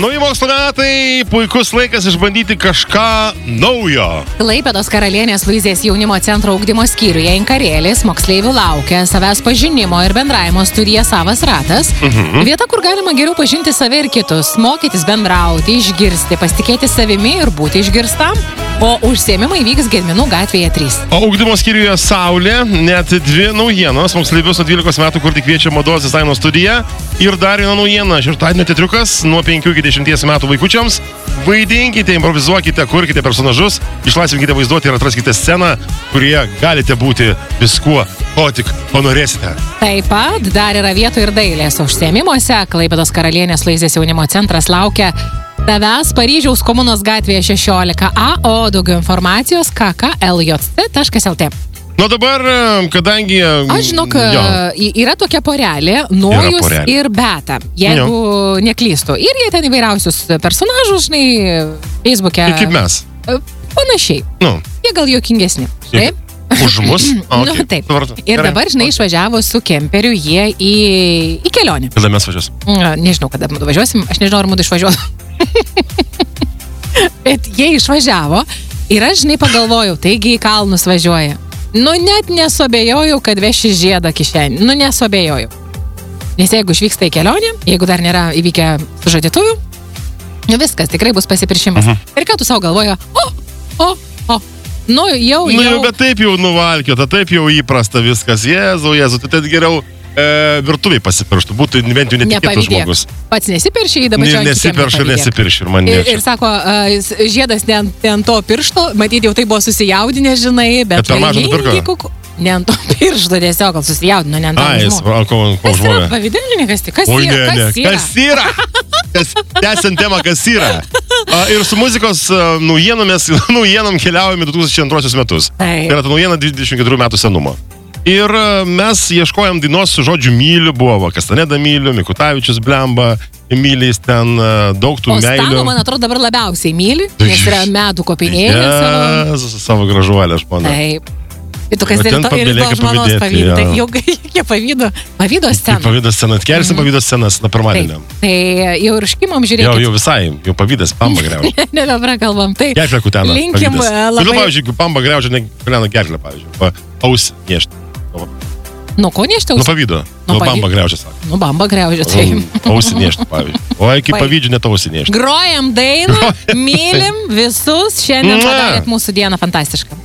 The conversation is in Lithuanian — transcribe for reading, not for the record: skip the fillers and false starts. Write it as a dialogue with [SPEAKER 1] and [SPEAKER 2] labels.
[SPEAKER 1] Nauji mokslo metai, puikus laikas išbandyti kažką naujo.
[SPEAKER 2] Klaipėdos karalienės Luizės jaunimo centro ugdymo skyriuje Inkarėlis moksleivių laukia savęs pažinimo ir bendravimo studija Savas ratas. Vieta, kur galima geriau pažinti save ir kitus, mokytis bendrauti, išgirsti, pasitikėti savimi ir būti išgirstam. O užsiėmimai vyks Gedminų gatvėje 3.
[SPEAKER 1] O ugdymo skyriuje Saulė, net 2 naujienos. Moksleivius nuo 12 metų, kur tik kviečia mados dizaino studiją. Ir dar viena naujiena. Šeštadienio teatriukas nuo 5 iki 10 metų vaikučiams. Vaidinkite, improvizuokite, kurkite personažus, išlaisvinkite vaizduoti ir atraskite sceną, kurie galite būti viskuo, ko tik panorėsite.
[SPEAKER 2] Taip pat dar yra vietų ir dailės užsiėmimuose. Klaipėdos karalienės Luizės jaunimo centras laukia tavęs Paryžiaus komunos gatvėje 16A, o daugiau informacijos kkljc.lt.
[SPEAKER 1] Nu dabar, kadangi...
[SPEAKER 2] Aš žinok, yra tokia porelė, Nojus ir Beta, jeigu neklystu. Ir jie ten įvairiausius personažus, žinai, Facebook'e.
[SPEAKER 1] Ir kaip mes.
[SPEAKER 2] Panašiai.
[SPEAKER 1] Nu.
[SPEAKER 2] Jie gal juokingesni. Taip?
[SPEAKER 1] Už mus?
[SPEAKER 2] Nu, taip. Ir dabar, žinai, išvažiavo su kemperiu jie į kelionę.
[SPEAKER 1] Kada mes važiuosim?
[SPEAKER 2] Nežinau, kada mūdu važiuosim. Aš nežinau, ar mūdu išvažiuosim. Bet jie išvažiavo ir aš, žinai, pagalvojau, taigi į kalnus važiuoja. Nu, net nesuabejojau, kad veši žiedą kišenį. Nu, nesuabejojau. Nes jeigu išvyksta į kelionę, jeigu dar nėra įvykę sužadėtuvių, nu viskas, tikrai bus pasipiršimas. Ir ką tu savo galvoji? Nu, jau.
[SPEAKER 1] Bet taip jau nuvalkiota, taip jau įprasta viskas. Jėzau, tai ten geriau virtuviai pasipirštų, būtų bent jau netikėtas žmogus.
[SPEAKER 2] Pats nesipirši, dabar čia
[SPEAKER 1] nesipirši ir man nečia.
[SPEAKER 2] Ir sako, žiedas ne ant to piršto, matyti jau tai buvo susijaudinę, žinai, bet
[SPEAKER 1] per mažą nupirko?
[SPEAKER 2] Ne ant to piršto, tiesiog gal susijaudino, ne ant to žmogus.
[SPEAKER 1] Kas yra
[SPEAKER 2] pavidėlininkas?
[SPEAKER 1] Kas yra? Tęsiant temą, kas yra? Ir su muzikos naujienom keliaujame 2002 metus. Tai yra ta naujiena 24 metų senumo. Ir mes ieškojom dainos su žodžiu myliu, buvo Kastaneda myliu, Mikutavičius blemba, Emilijais ten daug tų meilių.
[SPEAKER 2] O Stano, man atrodo, dabar labiausiai myli, nes yra medų kopinėlė
[SPEAKER 1] savo gražuolę, aš manau.
[SPEAKER 2] Taip. Ir tu kas ir to žmonos pavydo. Tai jau jie pavydo sceną.
[SPEAKER 1] Pavydo sceną, atkelsim pavydo scenas na pirmadienį.
[SPEAKER 2] Tai jau ir škimom žiūrėkit.
[SPEAKER 1] Jau visai, jau pavydas, pamba griaužia.
[SPEAKER 2] Nebeprakalbam.
[SPEAKER 1] Gerklę kutena.
[SPEAKER 2] Linkim labai.
[SPEAKER 1] Kodėl, pavyzdžiui, pamba griaužia, ne kolena gerklę, pavyzdžiui. Ausį niešti.
[SPEAKER 2] Nu, ko niešti ausį?
[SPEAKER 1] Nu, pavydo. Nu, bamba griaužia, sako.
[SPEAKER 2] Nu, bamba griaužia, tai.
[SPEAKER 1] Ausį niešti, pavyzdžiui. O, iki pavydžių net ausį niešti.
[SPEAKER 2] Grojam dainą, mylim visus. Šiandien padarėt mūsų dieną fantastišką.